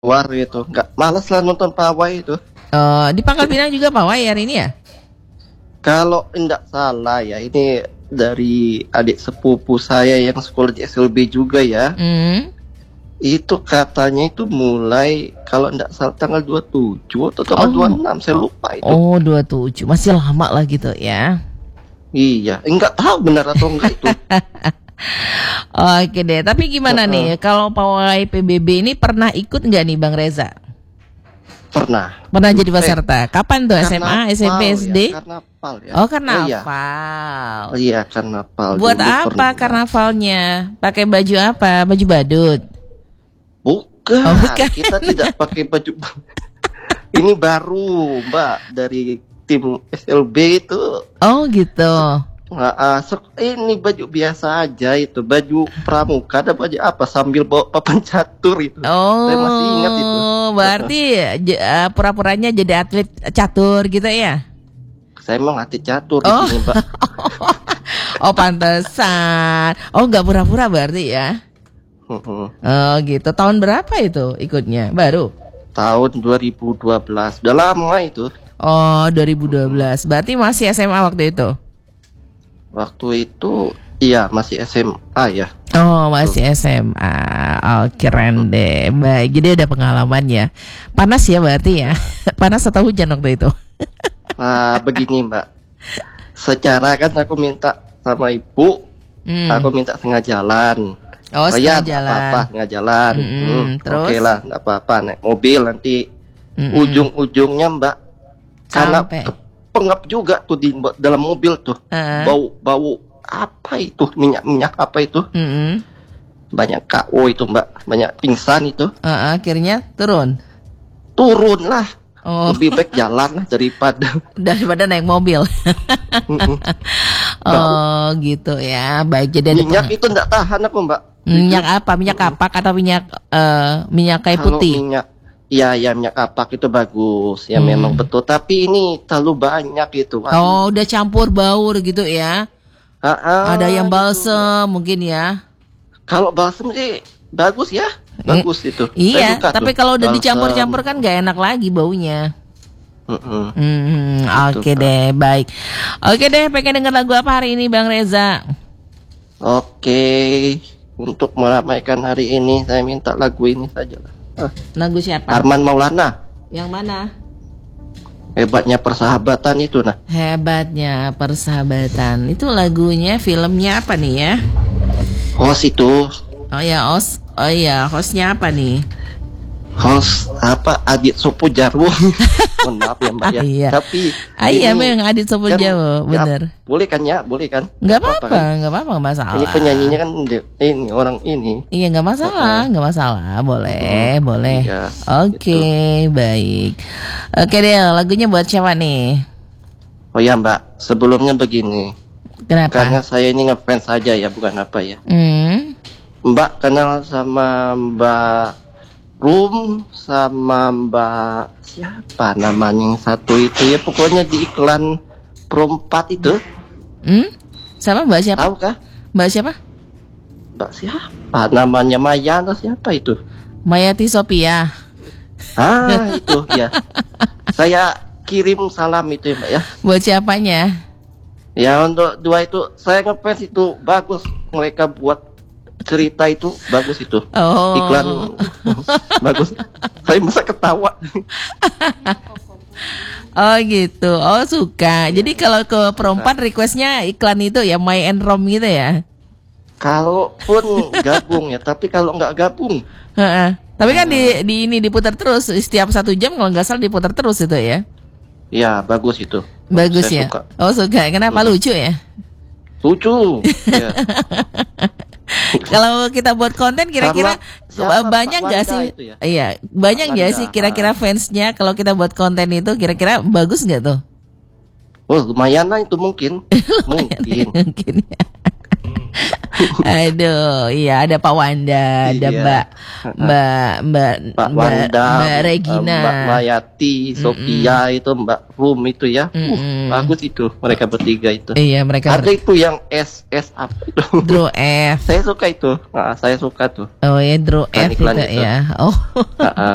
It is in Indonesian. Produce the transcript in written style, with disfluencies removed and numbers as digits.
War gitu, nggak malas lah nonton pawai itu. Di Pangkal Pinang juga pawai hari ini ya? Kalau tidak salah ya, ini dari adik sepupu saya yang sekolah di SLB juga ya. Itu katanya itu mulai kalau tidak salah tanggal 27 atau tanggal 26, saya lupa itu. Oh, 27. Masih lama lah gitu ya. Iya, enggak tahu benar atau enggak itu. Oke deh, tapi gimana nih kalau pawai PBB ini pernah ikut nggak nih Bang Reza? Pernah. Pernah jadi peserta. Kapan tuh? SMA, SMP, SD? Ya, karnaval ya. Oh, karnaval. Iya, karnaval. Buat apa karnavalnya? Pakai baju apa? Baju badut? Bukan. Kita tidak pakai baju. Ini baru, Mbak, dari tim SLB itu. Oh, gitu. Ini baju biasa aja itu, baju pramuka, ada baju apa sambil bawa papan catur itu. Oh, saya masih ingat itu. Berarti pura-puranya jadi atlet catur gitu ya? Saya mau ngelatih catur di sini, Mbak. Oh, pantesan. Oh, nggak pura-pura berarti ya? Oh, gitu. Tahun berapa itu ikutnya? Baru? Tahun 2012. Udah lama itu. Oh, 2012. Berarti masih SMA waktu itu? Waktu itu iya masih SMA ya. Oh, masih SMA. Oh, keren deh. Baik, jadi ada pengalaman ya. Panas ya berarti ya? Panas atau hujan waktu itu? Nah, begini Mbak. Secara kan aku minta sama ibu, aku minta tengah jalan. Oh, setengah jalan. Apa-apa, tengah jalan. Terus? Oke lah, nggak apa-apa. Naik mobil nanti ujung-ujungnya Mbak. Karena pengap juga tuh di dalam mobil tuh. Bau apa itu? Minyak apa itu? Banyak KO itu Mbak. Banyak pingsan itu. Akhirnya turun lah. Lebih baik jalan lah daripada naik mobil. Oh gitu ya. Baik, jadi minyak itu enggak tahan aku Mbak. Minyak apa? Minyak kapak atau minyak kayu putih? Iya, minyak kapak itu bagus. Ya memang betul. Tapi ini terlalu banyak itu. Oh, udah campur baur gitu ya. Ada yang balsem mungkin ya. Kalau balsem sih bagus ya. Bagus itu. Iya, tapi kalau udah dicampur-campur kan gak enak lagi baunya. Oke deh, baik. Oke deh, pengen denger lagu apa hari ini Bang Reza? Oke, untuk meramaikan hari ini saya minta lagu ini saja lah. Lagu siapa? Arman Maulana. Yang mana? Hebatnya Persahabatan itu nah. Hebatnya Persahabatan. Itu lagunya, filmnya apa nih ya? Host itu. Oh iya, hostnya apa nih? Host apa? Adit Sopujarwo. Mohon maaf ya Mbak ya. Iya. Tapi iya memang Adit Sopujarwo, bener. Boleh kan ya? Boleh kan? Nggak apa-apa, nggak masalah. Ini penyanyinya kan ini orang ini. Iya, nggak masalah, boleh. Iya, Oke, baik. Oke deh, lagunya buat siapa nih? Oh ya Mbak, sebelumnya begini. Kenapa? Karena saya ini ngefans saja ya, bukan apa ya. Mbak kenal sama Mbak Rum sama Mbak siapa namanya yang satu itu ya, pokoknya di iklan Pro 4 itu. Sama Mbak siapa? Tahu kah? Mbak siapa? Mbak siapa? Namanya Maya atau siapa itu? Mayati Sophia. Itu ya. Saya kirim salam itu ya Mbak ya. Buat siapanya? Ya untuk dua itu saya ngefans itu, bagus mereka buat cerita itu, bagus itu. Iklan bagus. Saya bisa ketawa. Oh gitu. Oh suka. Jadi kalau ke Pro 4 requestnya iklan itu ya, My and Rom gitu ya. Kalaupun gabung ya, tapi kalau nggak gabung. Tapi kan di ini diputar terus setiap 1 jam kalau nggak salah, diputar terus itu ya. Ya bagus itu. Bagus saya ya. Suka. Oh suka. Kenapa? Lucu ya? Lucu. Ya. Kalau kita buat konten kira-kira banyak nggak sih? Ya? Iya, banyak nggak sih kira-kira fansnya kalau kita buat konten itu, kira-kira bagus nggak tuh? Oh lumayan lah itu mungkin. Mungkin ya. Aduh, iya ada Pak Wanda, ada Mbak Regina, Mbak Mayati, Sophia itu, Mbak Rum itu ya. Bagus itu mereka bertiga itu. Iya, mereka. Ada itu yang S apa itu? Dro F. Saya suka itu. Saya suka tuh. Oh ya, Dro F itu ya. Oh.